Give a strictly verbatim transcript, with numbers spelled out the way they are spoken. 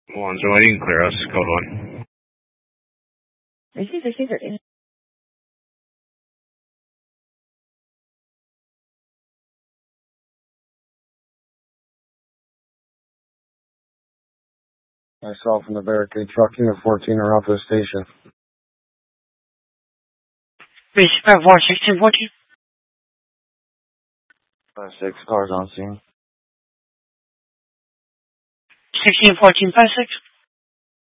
One's waiting, clear us, code one. Receive, receive, receive. Myself and the barricade truck, unit fourteen are out to the station. Respect one sixteen fourteen. Five six cars on scene. sixteen fourteen five six.